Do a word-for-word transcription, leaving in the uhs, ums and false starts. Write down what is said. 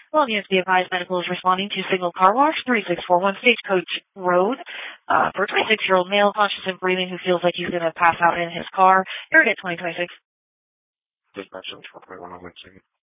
Well, units be advised, medical is responding to Signal Car Wash, three six four one Stagecoach Road, uh, for a twenty-six-year-old male conscious and breathing who feels like he's going to pass out in his car. Here at twenty twenty-six. Dispatch four point one on Wednesday.